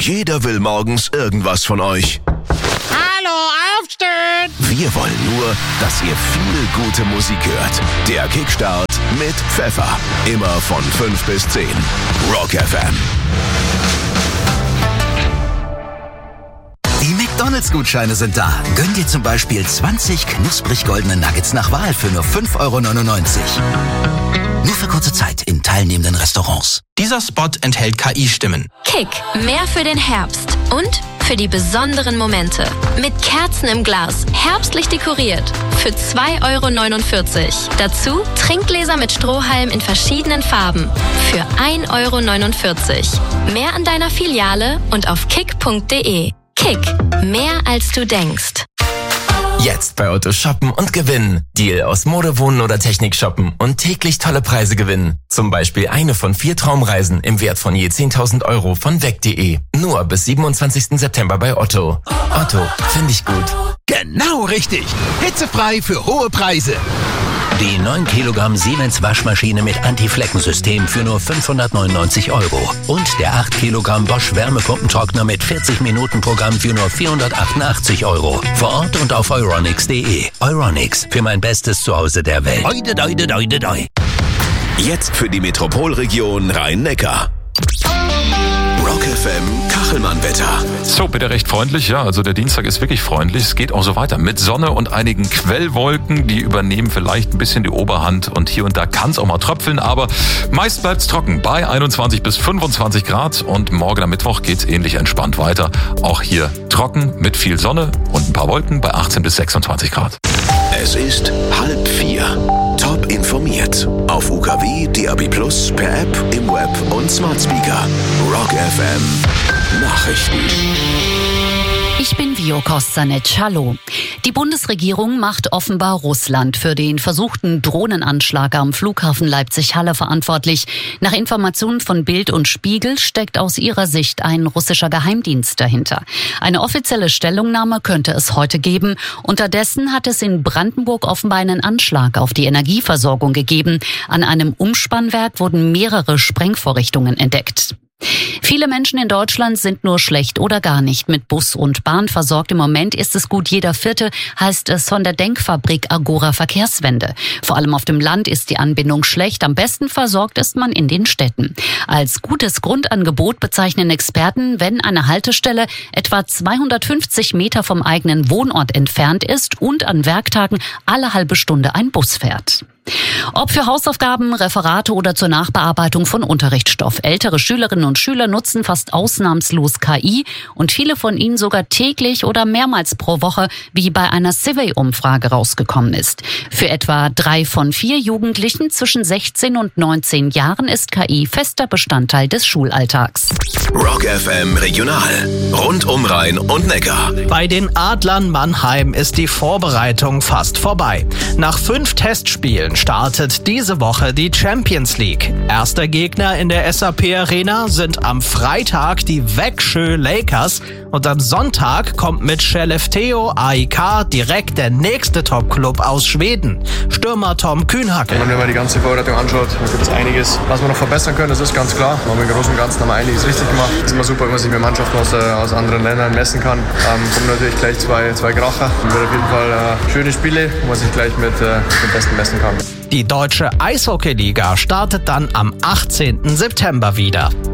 Jeder will morgens irgendwas von euch. Hallo, aufstehen! Wir wollen nur, dass ihr viel gute Musik hört. Der Kickstart mit Pfeffer. Immer von 5 bis 10. Rock FM. Die McDonalds-Gutscheine sind da. Gönn dir zum Beispiel 20 knusprig goldene Nuggets nach Wahl für nur 5,99 €. Nur für kurze Zeit in teilnehmenden Restaurants. Dieser Spot enthält KI-Stimmen. Kick, mehr für den Herbst und für die besonderen Momente. Mit Kerzen im Glas, herbstlich dekoriert, für 2,49 €. Dazu Trinkgläser mit Strohhalm in verschiedenen Farben, für 1,49 €. Mehr an deiner Filiale und auf kick.de. Kick, mehr als du denkst. Jetzt bei Otto shoppen und gewinnen. Deal aus Mode, Wohnen oder Technik shoppen und täglich tolle Preise gewinnen. Zum Beispiel eine von 4 Traumreisen im Wert von je 10.000 € von weg.de. Nur bis 27. September bei Otto. Otto, finde ich gut. Genau richtig. Hitzefrei für hohe Preise. Die 9 Kilogramm Siemens Waschmaschine mit Anti-Flecken-System für nur 599 €. Und der 8 Kilogramm Bosch Wärmepumpentrockner mit 40-Minuten-Programm für nur 488 €. Vor Ort und auf euronics.de. Euronics, für mein bestes Zuhause der Welt. Oide, doide, doide, doi. Jetzt für die Metropolregion Rhein-Neckar. Rock FM Kachelmann-Wetter. So, bitte recht freundlich. Ja, also der Dienstag ist wirklich freundlich. Es geht auch so weiter mit Sonne und einigen Quellwolken. Die übernehmen vielleicht ein bisschen die Oberhand und hier und da kann es auch mal tröpfeln. Aber meist bleibt es trocken bei 21 bis 25 Grad. Und morgen am Mittwoch geht es ähnlich entspannt weiter. Auch hier trocken mit viel Sonne und ein paar Wolken bei 18 bis 26 Grad. Es ist 3:30. Top informiert. Auf UKW, DAB+, per App, im Web und Smart Speaker. Rock FM Nachrichten. Ich bin Vio Kostanec. Hallo. Die Bundesregierung macht offenbar Russland für den versuchten Drohnenanschlag am Flughafen Leipzig-Halle verantwortlich. Nach Informationen von Bild und Spiegel steckt aus ihrer Sicht ein russischer Geheimdienst dahinter. Eine offizielle Stellungnahme könnte es heute geben. Unterdessen hat es in Brandenburg offenbar einen Anschlag auf die Energieversorgung gegeben. An einem Umspannwerk wurden mehrere Sprengvorrichtungen entdeckt. Viele Menschen in Deutschland sind nur schlecht oder gar nicht mit Bus und Bahn versorgt. Im Moment ist es gut jeder Vierte, heißt es von der Denkfabrik Agora Verkehrswende. Vor allem auf dem Land ist die Anbindung schlecht. Am besten versorgt ist man in den Städten. Als gutes Grundangebot bezeichnen Experten, wenn eine Haltestelle etwa 250 Meter vom eigenen Wohnort entfernt ist und an Werktagen alle halbe Stunde ein Bus fährt. Ob für Hausaufgaben, Referate oder zur Nachbearbeitung von Unterrichtsstoff. Ältere Schülerinnen und Schüler nutzen fast ausnahmslos KI und viele von ihnen sogar täglich oder mehrmals pro Woche, wie bei einer Survey-Umfrage rausgekommen ist. Für etwa 3 von 4 Jugendlichen zwischen 16 und 19 Jahren ist KI fester Bestandteil des Schulalltags. Rock FM Regional. Rund um Rhein und Neckar. Bei den Adlern Mannheim ist die Vorbereitung fast vorbei. Nach 5 Testspielen startet diese Woche die Champions League. Erster Gegner in der SAP Arena sind am Freitag die Växjö Lakers und am Sonntag kommt mit Skellefteå AIK direkt der nächste Top-Club aus Schweden. Stürmer Tom Kühnhackl. Wenn man die ganze Vorbereitung anschaut, dann gibt es einiges, was wir noch verbessern können, das ist ganz klar. Aber im Großen und Ganzen haben wir einiges richtig gemacht. Es ist immer super, wenn man sich mit Mannschaften aus anderen Ländern messen kann. Kommen natürlich gleich zwei Kracher. Wird auf jeden Fall schöne Spiele, wo man sich gleich mit dem Besten messen kann. Die deutsche Eishockeyliga startet dann am 18. September wieder.